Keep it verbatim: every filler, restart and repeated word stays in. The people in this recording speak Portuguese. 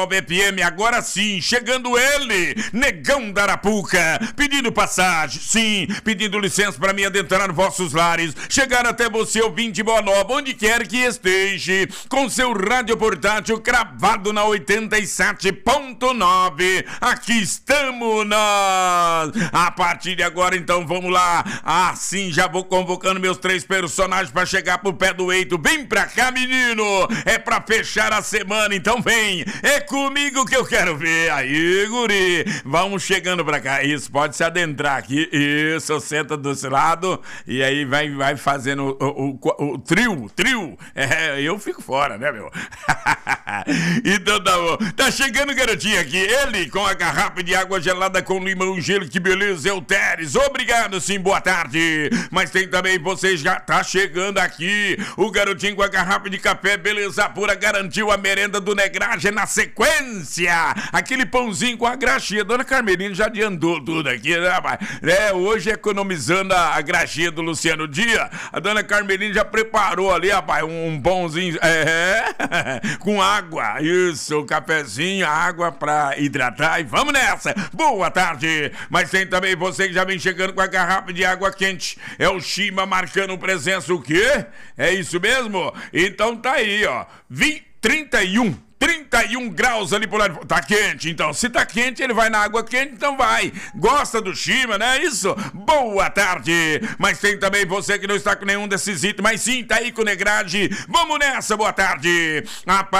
B P M, agora sim, chegando ele, Negão da Arapuca, pedindo passagem, sim, pedindo licença para me adentrar vossos lares, chegar até você, ouvinte boa nova, onde quer que esteja, com seu rádio portátil cravado na oitenta e sete ponto nove, aqui estamos nós, a partir de agora então vamos lá, assim já vou convocando meus três personagens para chegar pro pé do eito, vem pra cá menino, é pra fechar a semana, então vem, é comigo que eu quero ver. Aí, guri, vamos chegando pra cá. Isso, pode se adentrar aqui. Isso, senta desse lado e aí vai, vai fazendo o, o, o, o trio, trio. É, eu fico fora, né, meu? Então tá bom. Tá chegando, garotinho, aqui. Ele com a garrafa de água gelada com limão e gelo. Que beleza, Euteres. Obrigado, sim, boa tarde. Mas tem também, você já tá chegando aqui. O garotinho com a garrafa de café, beleza pura, garantiu a merenda do Negragem na sequência. Aquele pãozinho com a graxinha. Dona Carmelina já adiantou tudo aqui, né, rapaz? É, hoje economizando a, a graxinha do Luciano Dia. A dona Carmelina já preparou ali, rapaz, um, um pãozinho é, com água. Isso, um cafezinho, água pra hidratar. E vamos nessa. Boa tarde. Mas tem também você que já vem chegando com a garrafa de água quente. É o Shima marcando presença. O quê? É isso mesmo? Então tá aí, ó. vinte, trinta e um. trinta e um graus ali por lá. Tá quente, então. Se tá quente, ele vai na água quente, então vai. Gosta do Shima, não é isso? Boa tarde. Mas tem também você que não está com nenhum desses itens, mas sim, tá aí com o Negrade. Vamos nessa, boa tarde. A